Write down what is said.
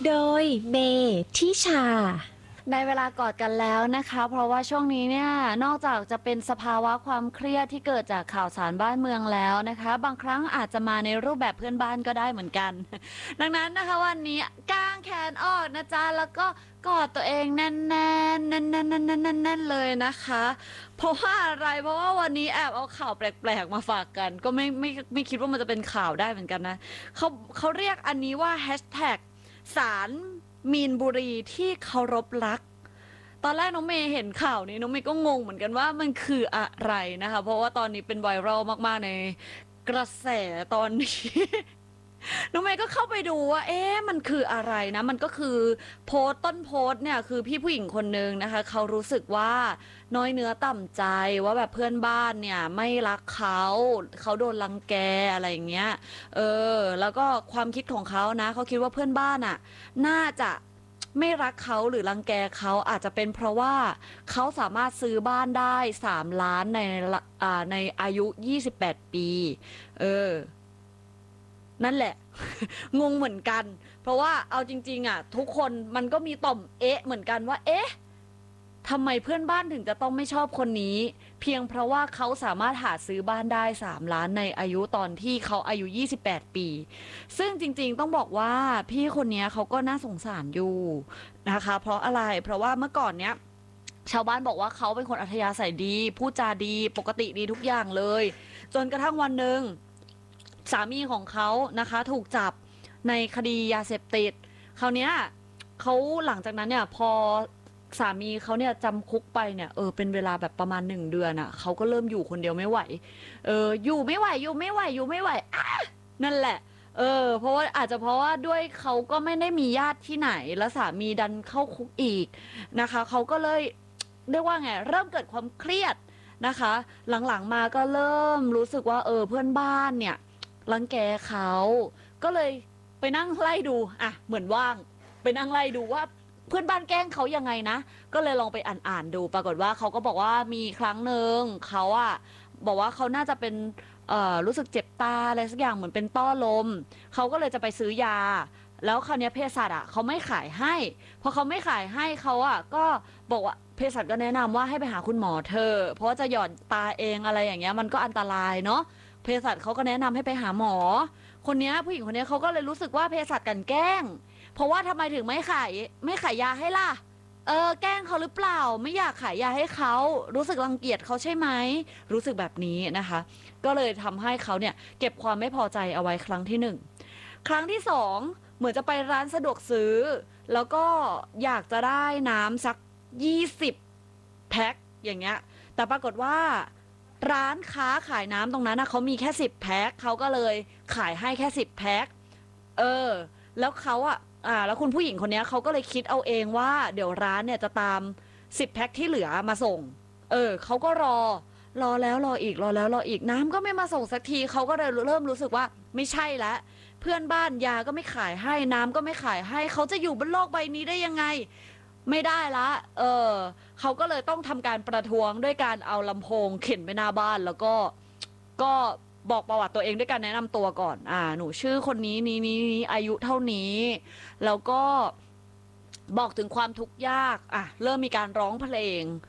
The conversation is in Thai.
โดยเบทิชาในเวลากอดกันแล้วนะคะเพราะว่าช่วงนี้เนี่ยนอกจากจะเป็นสภาวะความเครียดที่เกิดจากข่าวสารบ้านเมืองแล้วนะคะบางครั้งอาจจะมาในรูปแบบเพื่อนบ้านก็ได้เหมือนกันดังนั้นนะคะวันนี้ก้างแขนออกนะจ๊ะแล้วก็กอดตัวเองแน่นๆแน่นๆแน่นๆเลยนะคะเพราะว่าอะไรเพราะว่าวันนี้แอบเอาข่าวแปลกๆมาฝากกันก็ไม่คิดว่ามันจะเป็นข่าวได้เหมือนกันนะเขาเรียกอันนี้ว่าแฮชแท็กสารมีนบุรีที่เคารพรัก ตอนแรกน้องเมย์เห็นข่าวนี้น้องเมย์ก็งงเหมือนกันว่ามันคืออะไรนะคะเพราะว่าตอนนี้เป็นไวรัลมากๆในกระแสตอนนี้ น้องเมย์ก็เข้าไปดูว่าเอ๊ะมันคืออะไรนะมันก็คือต้นโพสต์เนี่ยคือพี่ผู้หญิงคนนึงนะคะเขารู้สึกว่าน้อยเนื้อต่ำใจว่าแบบเพื่อนบ้านเนี่ยไม่รักเขาโดนรังแกอะไรอย่างเงี้ยแล้วก็ความคิดของเขานะเขาคิดว่าเพื่อนบ้านอ่ะน่าจะไม่รักเขาหรือรังแกเขาอาจจะเป็นเพราะว่าเขาสามารถซื้อบ้านได้3 ล้านในอายุ28 ปีเออ นั่นแหละ งงเหมือนกันเพราะว่าเอาจริงๆอ่ะทุกคนมันก็มีต่อมเอ๊ะเหมือนกันว่าเอ๊ะทำไมเพื่อนบ้านถึงจะต้องไม่ชอบคนนี้เพียงเพราะว่าเขาสามารถหาซื้อบ้านได้3 ล้านในอายุตอนที่เขาอายุ28 ปีซึ่งจริงๆต้องบอกว่าพี่คนนี้เขาก็น่าสงสารอยู่นะคะเพราะอะไรเพราะว่าเมื่อก่อนเนี้ยชาวบ้านบอกว่าเขาเป็นคนอัธยาศัยดีพูดจาดีปกติดีทุกอย่างเลยจนกระทั่งวันหนึ่ง สามีของเขานะคะถูกจับในคดียาเสพติดคราวเนี้ยเขาหลังจากนั้นเนี่ยพอสามีเขาเนี่ยจำคุกไปเนี่ยเป็นเวลาแบบประมาณ1 เดือนอ่ะเขาก็เริ่มอยู่คนเดียวไม่ไหวอยู่ไม่ไหวอ่ะนั่นแหละเพราะว่าอาจจะเพราะว่าด้วยเขาก็ไม่ได้มีญาติที่ไหนแล้วสามีดันเข้าคุกอีกนะคะเขาก็เลยเรียกว่าไงเริ่มเกิดความเครียดนะคะหลังๆมาก็เริ่มรู้สึกว่าเพื่อนบ้านเนี่ย รังแกเขาก็เลยไปนั่งไล่ดูอ่ะเหมือนว่างไปนั่งไล่ดูว่าเพื่อนบ้านแกล้งเขายังไงนะก็เลยลองไปอ่านดูปรากฏว่าเขาก็บอกว่ามีครั้งหนึ่งเขาอะบอกว่าเขาน่าจะเป็นรู้สึกเจ็บตาอะไรสักอย่างเหมือนเป็นต้อลมเขาก็เลยจะไปซื้อยาแล้วคราวนี้เภสัชอะเขาไม่ขายให้พอเขาไม่ขายให้เขาอะก็บอกว่าเภสัชก็แนะนำว่าให้ไปหาคุณหมอเธอเพราะว่าจะหย่อนตาเองอะไรอย่างเงี้ยมันก็อันตรายเนาะ เภสัชเขาก็แนะนำให้ไปหาหมอคนนี้ผู้หญิงคนนี้เขาก็เลยรู้สึกว่าเภสัชกลั่นแกล้งเพราะว่าทำไมถึงไม่ขายยาให้ล่ะแกล้งเขาหรือเปล่าไม่อยากขายยาให้เขารู้สึกรังเกียจเขาใช่ไหมรู้สึกแบบนี้นะคะก็เลยทำให้เขาเนี่ยเก็บความไม่พอใจเอาไว้ครั้งที่1ครั้งที่2เหมือนจะไปร้านสะดวกซื้อแล้วก็อยากจะได้น้ำสัก20 แพ็คอย่างเงี้ยแต่ปรากฏว่า ร้านค้าขายน้ำตรงนั้นนะเขามีแค่10 แพ็คเขาก็เลยขายให้แค่10 แพ็คเออแล้วเขาแล้วคุณผู้หญิงคนนี้เขาก็เลยคิดเอาเองว่าเดี๋ยวร้านเนี่ยจะตาม10 แพ็คที่เหลือมาส่งเขาก็รอแล้วรออีกรอแล้วรออีกน้ำก็ไม่มาส่งสักทีเขาก็เลยเริ่มรู้สึกว่าไม่ใช่แล้วเพื่อนบ้านยาก็ไม่ขายให้น้ำก็ไม่ขายให้เขาจะอยู่บนโลกใบนี้ได้ยังไง ไม่ได้ละเขาก็เลยต้องทำการประท้วงด้วยการเอาลำโพงเข็นไปหน้าบ้านแล้วก็บอกประวัติตัวเองด้วยการแนะนำตัวก่อนหนูชื่อคนนี้อายุเท่านี้แล้วก็บอกถึงความทุกข์ยากเริ่มมีการร้องเพลง